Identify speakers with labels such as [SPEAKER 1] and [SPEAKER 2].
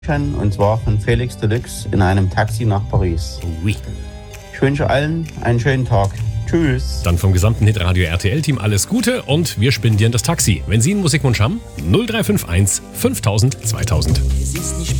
[SPEAKER 1] Und zwar von Felix Deluxe in einem Taxi nach Paris.
[SPEAKER 2] Oui.
[SPEAKER 1] Ich wünsche allen einen schönen Tag. Tschüss.
[SPEAKER 2] Dann vom gesamten Hitradio RTL-Team alles Gute und wir spendieren das Taxi. Wenn Sie einen Musikwunsch haben, 0351 5000 2000.
[SPEAKER 3] Es ist nicht